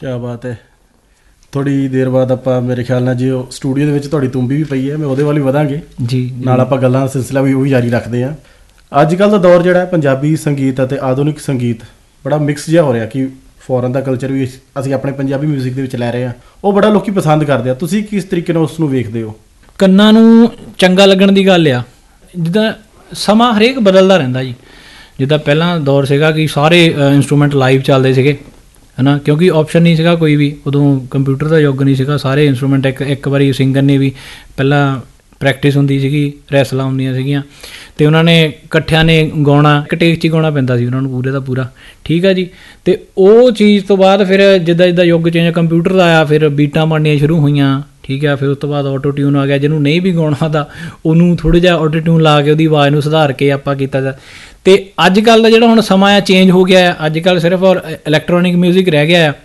ਕਿਆ ਬਾਤ ਹੈ। ਥੋੜ੍ਹੀ ਦੇਰ ਬਾਅਦ ਆਪਾਂ ਮੇਰੇ ਖਿਆਲ ਨਾਲ ਜੇ ਉਹ ਸਟੂਡੀਓ ਦੇ ਵਿੱਚ ਤੁਹਾਡੀ ਤੁੰਬੀ ਵੀ ਪਈ ਹੈ, ਮੈਂ ਉਹਦੇ ਵੱਲ ਵੀ ਵਧਾਂਗੇ ਜੀ। ਨਾਲ ਆਪਾਂ ਗੱਲਾਂ ਦਾ ਸਿਲਸਿਲਾ ਵੀ ਉਹੀ ਜਾਰੀ ਰੱਖਦੇ ਹਾਂ। ਅੱਜ ਕੱਲ੍ਹ ਦਾ ਦੌਰ ਜਿਹੜਾ ਪੰਜਾਬੀ ਸੰਗੀਤ ਅਤੇ ਆਧੁਨਿਕ ਸੰਗੀਤ ਬੜਾ ਮਿਕਸ ਜਿਹਾ ਹੋ ਰਿਹਾ ਕਿ ਫੋਰਨ ਦਾ ਕਲਚਰ ਵੀ ਅਸੀਂ ਆਪਣੇ ਪੰਜਾਬੀ ਮਿਊਜ਼ਿਕ ਦੇ ਵਿੱਚ ਲੈ ਰਹੇ ਹਾਂ, ਉਹ ਬੜਾ ਲੋਕੀ ਪਸੰਦ ਕਰਦੇ ਆ। ਤੁਸੀਂ ਕਿਸ ਤਰੀਕੇ ਨਾਲ ਉਸ ਨੂੰ ਵੇਖਦੇ ਹੋ? ਕੰਨਾਂ ਨੂੰ ਚੰਗਾ ਲੱਗਣ ਦੀ ਗੱਲ ਆ। ਜਿੱਦਾਂ ਸਮਾਂ ਹਰੇਕ ਬਦਲਦਾ ਰਹਿੰਦਾ ਜੀ। ਜਿੱਦਾਂ ਪਹਿਲਾਂ ਦੌਰ ਸੀਗਾ ਕਿ ਸਾਰੇ ਇੰਸਟਰੂਮੈਂਟ ਲਾਈਵ ਚੱਲਦੇ ਸੀਗੇ, ਹੈ ਨਾ, ਕਿਉਂਕਿ ਆਪਸ਼ਨ ਨਹੀਂ ਸੀਗਾ ਕੋਈ ਵੀ, ਉਦੋਂ ਕੰਪਿਊਟਰ ਦਾ ਯੁੱਗ ਨਹੀਂ ਸੀਗਾ। ਸਾਰੇ ਇੰਸਟਰੂਮੈਂਟ ਇੱਕ ਵਾਰੀ ਸਿੰਗਰ ਨੇ ਵੀ ਪਹਿਲਾਂ ਪ੍ਰੈਕਟਿਸ ਹੁੰਦੀ ਸੀਗੀ, ਰੈਸਲਾਂ ਹੁੰਦੀਆਂ ਸੀਗੀਆਂ ਅਤੇ ਉਹਨਾਂ ਨੇ ਇਕੱਠਿਆਂ ਨੇ ਗਾਉਣਾ, ਇੱਕ ਟੇਕ 'ਚ ਹੀ ਗਾਉਣਾ ਪੈਂਦਾ ਸੀ ਉਹਨਾਂ ਨੂੰ ਪੂਰੇ ਦਾ ਪੂਰਾ, ਠੀਕ ਹੈ ਜੀ। ਅਤੇ ਉਹ ਚੀਜ਼ ਤੋਂ ਬਾਅਦ ਫਿਰ ਜਿੱਦਾਂ ਜਿੱਦਾਂ ਯੁੱਗ ਚੇਂਜ ਕੰਪਿਊਟਰ ਦਾ ਆਇਆ, ਫਿਰ ਬੀਟਾਂ ਬਣਨੀਆਂ ਸ਼ੁਰੂ ਹੋਈਆਂ, ਠੀਕ ਹੈ। ਫਿਰ ਉਸ ਤੋਂ ਬਾਅਦ ਆਟੋ ਟਿਊਨ ਆ ਗਿਆ। ਜਿਹਨੂੰ ਨਹੀਂ ਵੀ ਗਾਉਣਾ ਤਾਂ ਉਹਨੂੰ ਥੋੜ੍ਹਾ ਜਿਹਾ ਆਟੋ ਟਿਊਨ ਲਾ ਕੇ ਉਹਦੀ ਆਵਾਜ਼ ਨੂੰ ਸੁਧਾਰ ਕੇ ਆਪਾਂ ਕੀਤਾ ਜਾ। ਅਤੇ ਅੱਜ ਕੱਲ੍ਹ ਦਾ ਜਿਹੜਾ ਹੁਣ ਸਮਾਂ ਆ ਚੇਂਜ ਹੋ ਗਿਆ ਆ। ਅੱਜ ਕੱਲ੍ਹ ਸਿਰਫ ਇਲੈਕਟ੍ਰੋਨਿਕ ਮਿਊਜ਼ਿਕ ਰਹਿ ਗਿਆ ਆ।